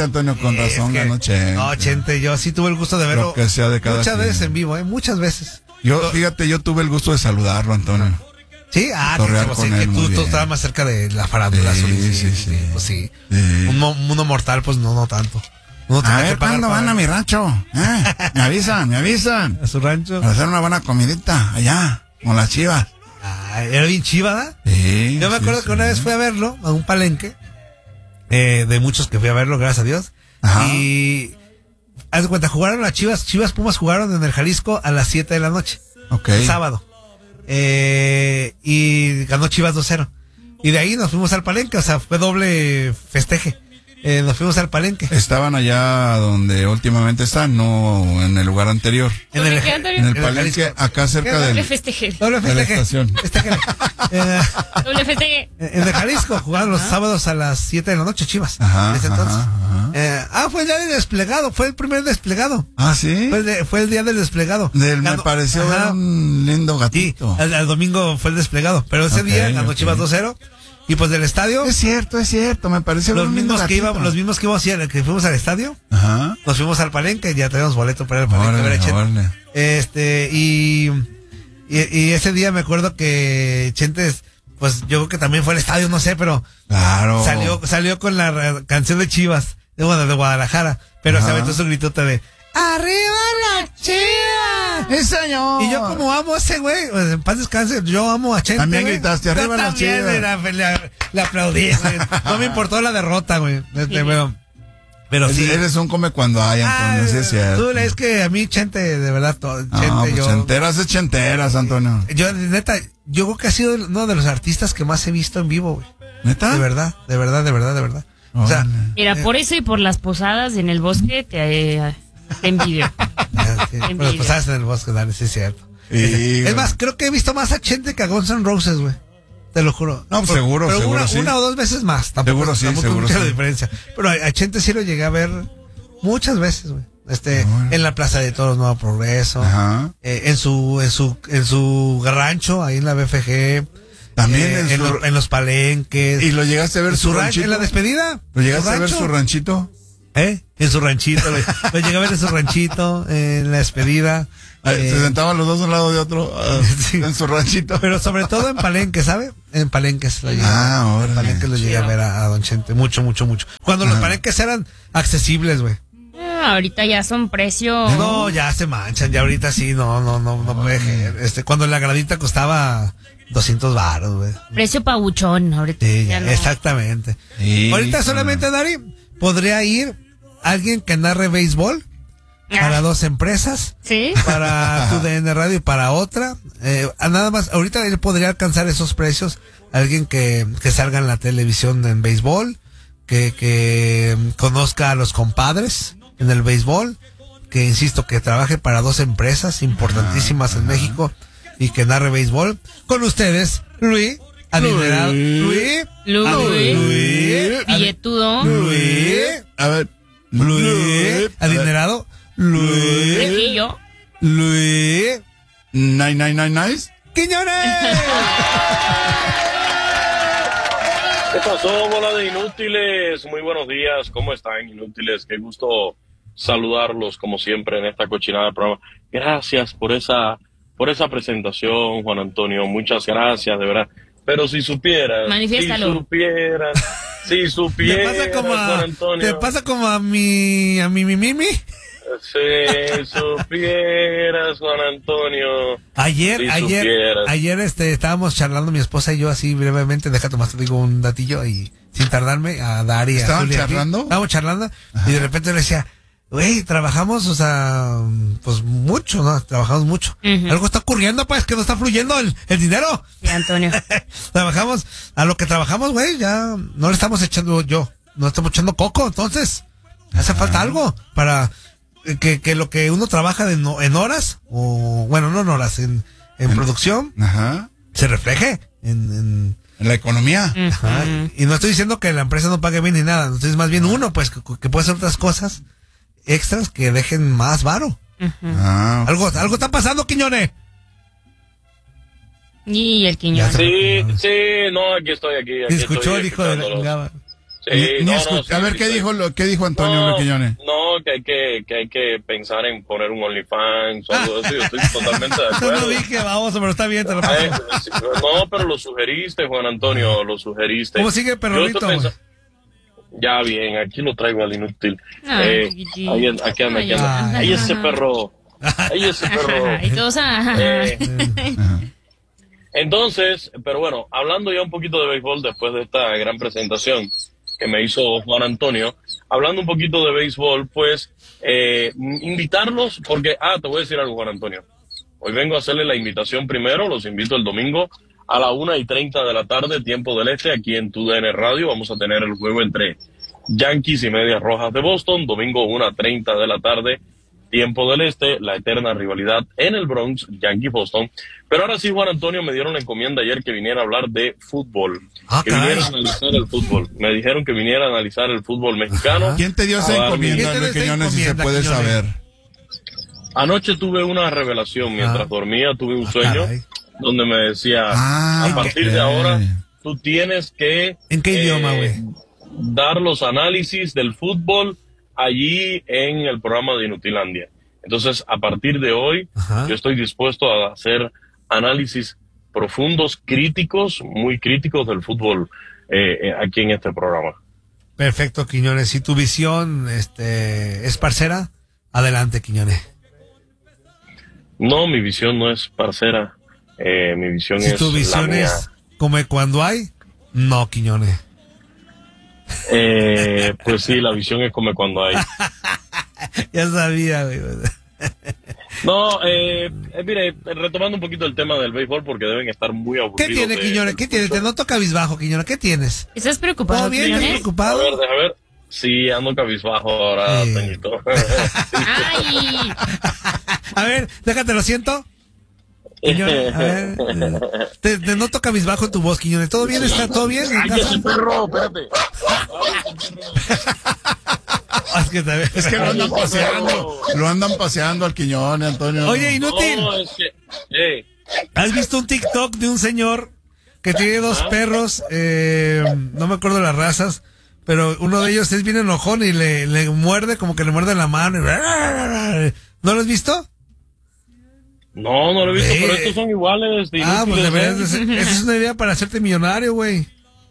Chente, Antonio, con razón ganó Chente. No, Chente, yo sí tuve el gusto de verlo. Lo que sea de cada muchas quien. veces en vivo, muchas veces. Fíjate, yo tuve el gusto de saludarlo, Antonio. Sí, que tú estabas más cerca de la farándula. Sí. Pues sí. Uno mortal, pues no tanto. A ver, ¿cuándo van a mi rancho? Me avisan. ¿A su rancho? Para hacer una buena comidita allá, con las chivas. ¿Era bien chiva, ¿verdad? Sí. Yo me acuerdo que una vez fui a verlo, a un palenque, de muchos que fui a verlo, gracias a Dios. Ajá. Y haz de cuenta, jugaron las Chivas Pumas jugaron en el Jalisco a las 7 de la noche. El sábado. Y ganó Chivas 2-0. Y de ahí nos fuimos al palenque, o sea, fue doble festeje. Nos fuimos al palenque. Estaban allá donde últimamente están, no en el lugar anterior. En el palenque, acá cerca del... Doble festeje. Doble festeje. Doble festeje. En el Jalisco jugaban los sábados a las 7 de la noche Chivas. Ajá. Fue el día del desplegado, fue el primer desplegado. Ah, ¿sí? Fue el día del desplegado. Me pareció ver un lindo gatito. Sí, el domingo fue el desplegado, pero ese día ganó Chivas 2-0. Y pues del estadio. Es cierto, me pareció los mismos que íbamos que fuimos al estadio. Ajá. Nos fuimos al palenque, ya teníamos boleto para el palenque. Órale. Y ese día me acuerdo que Chentes, pues yo creo que también fue al estadio, no sé, pero claro. Salió con la canción de Chivas, de Guadalajara, pero se aventó su gritote de ¡Arriba la Chivas! ¡Sí, señor! Y yo como amo a ese güey, pues, en paz descanse, yo amo a Chente. También gritaste, ¡arriba la Chivas! Le aplaudí, güey. No me importó la derrota, güey. Pero sí. Eres un come cuando hay, Antonio, sí es cierto. Tú, es que a mí Chente, de verdad, Chenteras es chenteras, Antonio. Yo creo que ha sido uno de los artistas que más he visto en vivo, güey. ¿Neta? De verdad. O sea, mira, por eso y por las posadas en el bosque te envidio. Por las posadas en el bosque, dale, sí es cierto. Es más, creo que he visto más a Chente que a Guns N' Roses, güey. Te lo juro. No, seguro, pero seguro, una o dos veces más. Tampoco mucha la diferencia. Pero a Chente sí lo llegué a ver muchas veces, güey. En la Plaza de Toros Nuevo Progreso. Ajá. En su rancho, ahí en la BFG. También en los palenques. ¿Y lo llegaste a ver su ranchito? ¿En la despedida? ¿Lo llegaste a ver su ranchito? En su ranchito. Lo llegué a ver en su ranchito, en la despedida. Se sentaban los dos a un lado de otro sí. En su ranchito. Pero sobre todo en palenques, ¿sabe? En palenques lo llegué. En palenques lo llegué a ver a Don Chente. Mucho. Cuando los palenques eran accesibles, güey. Ahorita ya son precios. No, ya se manchan. Ya ahorita sí, no puede. Cuando la gradita costaba 200 varos, güey. Precio pabuchón, ahorita. Sí, ya no. Exactamente. Sí, ahorita solamente, Dari, podría ir alguien que narre béisbol para dos empresas. Sí. Para tu DN Radio y para otra. Nada más, ahorita él podría alcanzar esos precios. Alguien que salga en la televisión en béisbol, que conozca a los compadres en el béisbol, que insisto, que trabaje para dos empresas importantísimas en México y que narre béisbol. Con ustedes, Luis Adinerado. Luis Billetudo. Luis. A ver. Luis Adinerado. Luis. Riquillo. Luis. Nice. ¡Quiñones! ¿Qué pasó, bola de inútiles? Muy buenos días, ¿cómo están, inútiles? Qué gusto saludarlos, como siempre, en esta cochinada del programa. Gracias por esa presentación, Juan Antonio, muchas gracias, de verdad. Pero si supieras, si supieras, Juan Antonio. ¿Te pasa como a mi Mimi? Si supieras, Juan Antonio. Ayer estábamos charlando mi esposa y yo así brevemente, déjate más te digo un datillo y sin tardarme a Dari. ¿Estaban charlando? Estábamos charlando. Ajá. Y de repente le decía, güey, trabajamos, o sea, pues mucho, ¿no? Trabajamos mucho. Algo está ocurriendo, pues, que no está fluyendo el dinero. Sí, Antonio. Trabajamos, a lo que trabajamos, güey, ya no le estamos echando no estamos echando coco, entonces hace falta algo para que lo que uno trabaja en horas, o bueno, no en horas, en producción, se refleje en la economía. Ajá. Y no estoy diciendo que la empresa no pague bien ni nada, entonces más bien uno, pues, que puede hacer otras cosas extras que dejen más varo. Algo está pasando, Quiñones. Y el Quiñones. Sí, no, aquí estoy. Escuchó el hijo de la... A ver, ¿qué dijo Antonio Quiñones? No, que hay que pensar en poner un OnlyFans o algo así. Yo estoy totalmente de acuerdo. No dije, vamos, pero está bien, te lo paso. No, pero lo sugeriste, Juan Antonio, lo sugeriste. ¿Cómo sigue Perrolito? Ya bien, aquí lo traigo al inútil. Aquí anda. Ahí ese perro. Y todos, Entonces, pero bueno, hablando ya un poquito de béisbol después de esta gran presentación que me hizo Juan Antonio, hablando un poquito de béisbol, pues invitarlos, porque, te voy a decir algo, Juan Antonio. Hoy vengo a hacerle la invitación primero, los invito el domingo a la 1:30 de la tarde, tiempo del este, aquí en TUDN Radio. Vamos a tener el juego entre Yankees y Medias Rojas de Boston, domingo 1:30 de la tarde, tiempo del este, la eterna rivalidad en el Bronx, Yankee-Boston. Pero ahora sí, Juan Antonio, me dieron la encomienda ayer que viniera a hablar de fútbol, que viniera a analizar el fútbol. Me dijeron que viniera a analizar el fútbol mexicano. ¿Quién te dio esa encomienda, Luis Quiñones, si se puede saber? Anoche tuve una revelación mientras dormía, tuve un sueño donde me decía, a partir de ahora, tú tienes que... ¿En qué idioma, güey? Dar los análisis del fútbol allí en el programa de Inutilandia. Entonces, a partir de hoy, yo estoy dispuesto a hacer análisis profundos, críticos, muy críticos del fútbol aquí en este programa. Perfecto, Quiñones. Si tu visión es parcera, adelante, Quiñones. No, mi visión no es parcera. Mi visión es... Si tu visión es como cuando hay, no, Quiñones. Pues sí, la visión es como cuando hay. Ya sabía, güey. No, mire, retomando un poquito el tema del béisbol, porque deben estar muy aburridos. ¿Qué tiene, Quiñones? ¿Qué tienes? Te noto cabizbajo, Quiñones. ¿Qué tienes? ¿Estás preocupado, ¿Todo bien? Quiñones? ¿Estás preocupado? A ver. Sí, ando cabizbajo ahora, Toñito. ¡Ay! A ver, déjate, lo siento. Quiñones, a ver, te noto cabizbajo en tu voz, Quiñones. ¿Todo bien? ¿Está todo bien? ¡Ay, ese perro! Espérate. Es que lo andan paseando al Quiñones, Antonio. Oye, inútil. No, es que... ¿Has visto un TikTok de un señor que tiene dos perros? No me acuerdo las razas, pero uno de ellos es bien enojón y le muerde, como que le muerde la mano. ¿No lo has visto? No lo he visto, pero estos son iguales. Pues de verdad, esa es una idea para hacerte millonario, güey.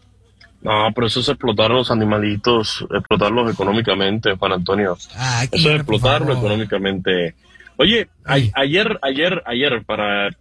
No, pero eso es explotar a los animalitos, explotarlos económicamente, Juan Antonio. Eso es explotarlo económicamente. Oye, ayer, para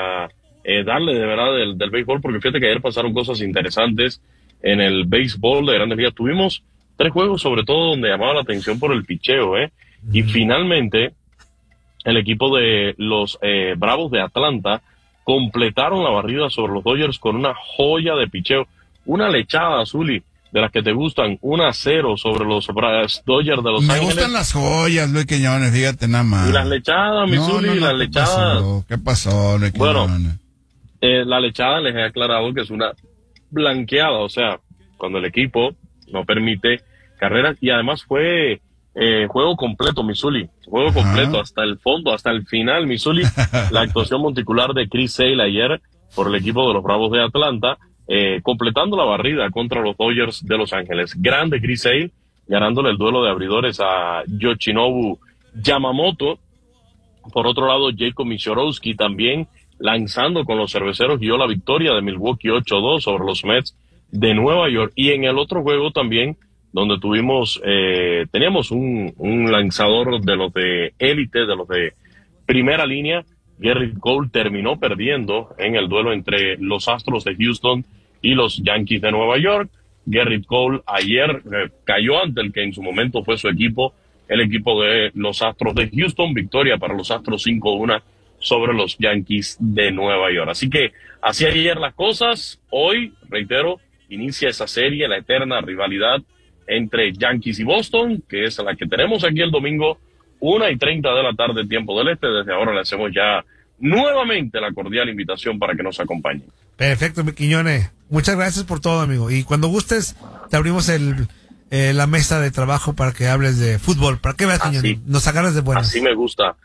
darle de verdad del béisbol, porque fíjate que ayer pasaron cosas interesantes en el béisbol de Grandes Ligas. Tuvimos 3 juegos, sobre todo, donde llamaba la atención por el picheo, Y finalmente, el equipo de los Bravos de Atlanta completaron la barrida sobre los Dodgers con una joya de picheo. Una lechada, Zuli, de las que te gustan, 1-0 sobre los Dodgers de Los Ángeles. Me gustan las joyas, Luis Quiñones, fíjate nada más. Y las lechadas, mi Zuli, las lechadas. ¿Qué pasó, Luis Quiñones? Bueno, la lechada les he aclarado que es una blanqueada, o sea, cuando el equipo no permite carreras, y además fue juego completo, Missouri, juego completo hasta el fondo, hasta el final, Missouri. La actuación monticular de Chris Sale ayer por el equipo de los Bravos de Atlanta, completando la barrida contra los Dodgers de Los Ángeles. Grande Chris Sale, ganándole el duelo de abridores a Yoshinobu Yamamoto. Por otro lado, Jacob Mishorowski también lanzando con los cerveceros, dio la victoria de Milwaukee 8-2 sobre los Mets de Nueva York. Y en el otro juego también, donde teníamos un lanzador de los de élite, de los de primera línea, Gerrit Cole terminó perdiendo en el duelo entre los Astros de Houston y los Yankees de Nueva York. Gerrit Cole ayer cayó ante el que en su momento fue su equipo, el equipo de los Astros de Houston. Victoria para los Astros 5-1 sobre los Yankees de Nueva York. Así que así ayer las cosas. Hoy, reitero, inicia esa serie, la eterna rivalidad entre Yankees y Boston, que es la que tenemos aquí el domingo, 1:30 de la tarde, tiempo del este. Desde ahora le hacemos ya nuevamente la cordial invitación para que nos acompañen. Perfecto, mi Quiñones. Muchas gracias por todo, amigo. Y cuando gustes, te abrimos la mesa de trabajo para que hables de fútbol. Para que veas, Quiñones, nos agarras de buenas. Así me gusta.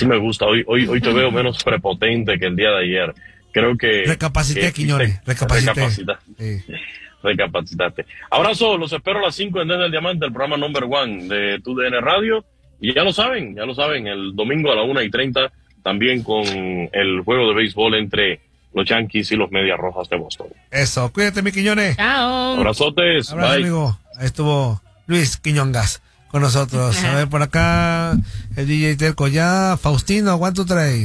Hoy te veo menos prepotente que el día de ayer. Creo que... Recapacité, Quiñones. Recapacité. Sí. recapacitaste. Abrazo, los espero a las 5 en Desde el Diamante, el programa number 1 de TUDN Radio. Y ya lo saben, el domingo a la 1:30, también con el juego de béisbol entre los Yankees y los Medias Rojas de Boston. Eso, cuídate, mi Quiñones. Chao. Abrazotes. Abrazo, Bye. amigo. Ahí estuvo Luis Quiñongas con nosotros. A ver, por acá, el DJ Terco ya. Faustino, ¿cuánto trae?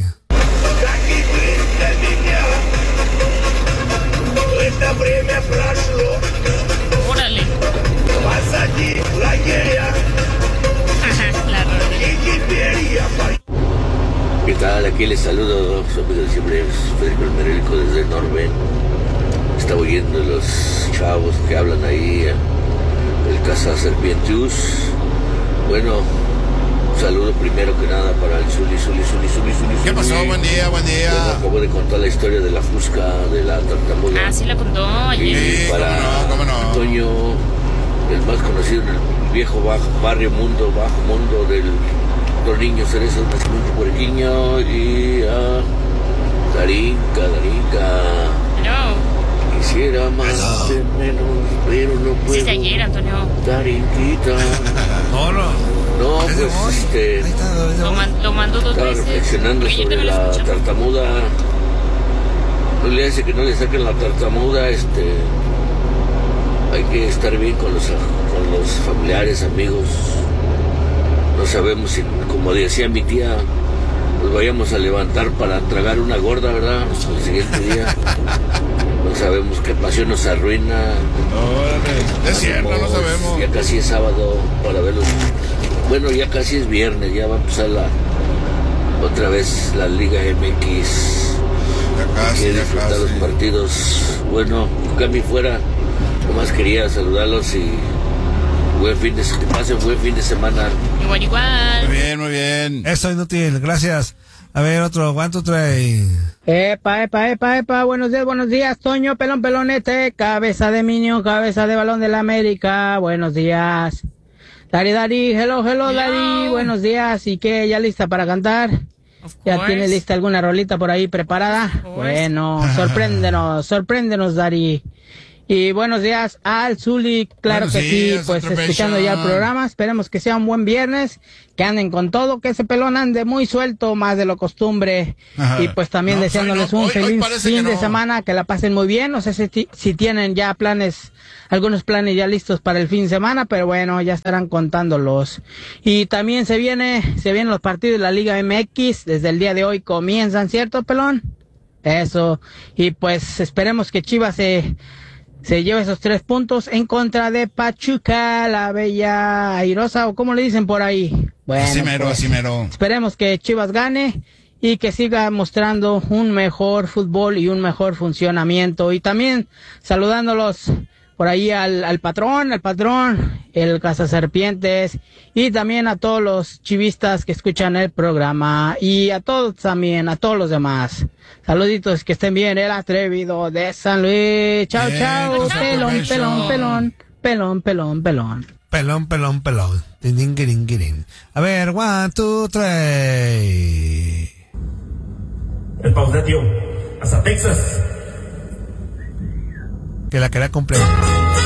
Órale. Ajá, la rodilla. ¿Qué tal? Aquí les saludo, su amigo de siempre, Federico Almerelco desde Norben. Estaba oyendo los chavos que hablan ahí, el Casa Serpientius. Bueno, un saludo primero que nada para el Zuli. ¿Qué pasó? Buen día. Bueno, acabo de contar la historia de la fusca, de la tartamuda. Ah, sí la contó ayer. Sí, Para cómo no. Antonio, el más conocido en el viejo bajo mundo del los niños cerezos, nacimiento puerquiño, y a Darinka. No. Quisiera más de menos, pero no puedo. Sí, es de ayer, Antonio. Darinquita. No, ¿Es de pues hoy? Ahí está, ¿es de hoy? Lo mandó 2 estaba veces. reflexionando Oye, yo sobre también lo la escuchaba. tartamuda. No le hace que no le saquen la tartamuda, hay que estar bien con los familiares, amigos. No sabemos si, como decía mi tía, nos vayamos a levantar para tragar una gorda, ¿verdad? El siguiente día. No sabemos qué pasión nos arruina. Órale, es cierto, no sabemos. Ya casi es sábado para verlos. Bueno, ya casi es viernes, ya va a empezar otra vez la Liga MX. Quiero disfrutar los partidos. Bueno, Cami fuera. Nomás quería saludarlos y que pasen buen fin de semana. Igual. Muy bien. Eso, inútil, gracias. A ver, otro, ¿cuánto trae? Epa, buenos días, Toño, pelonete, cabeza de minio, cabeza de balón de la América, buenos días. Dari, hello, Dari, buenos días, ¿y qué, ya lista para cantar? ¿Ya tiene lista alguna rolita por ahí preparada? Bueno, sorpréndenos, Dari. Y buenos días al Zuli, claro que sí, pues escuchando ya el programa, esperemos que sea un buen viernes, que anden con todo, que ese pelón ande muy suelto, más de lo costumbre. Ajá. Y pues también deseándoles un feliz fin de semana, que la pasen muy bien, no sé si tienen ya algunos planes ya listos para el fin de semana, pero bueno, ya estarán contándolos. Y también se vienen los partidos de la Liga MX, desde el día de hoy comienzan, ¿cierto, pelón? Eso, y pues esperemos que Chivas se lleva esos 3 puntos en contra de Pachuca, la bella airosa, o como le dicen por ahí. Bueno, así mero. Esperemos que Chivas gane y que siga mostrando un mejor fútbol y un mejor funcionamiento. Y también saludándolos por ahí al patrón, el Cazaserpientes, y también a todos los chivistas que escuchan el programa, y a todos también, a todos los demás. Saluditos, que estén bien, el atrevido de San Luis. Chao. Pelón. Tiringuiringuirin. A ver, 1, 2, 3. El Pausetio, hasta Texas. Que la quería completa.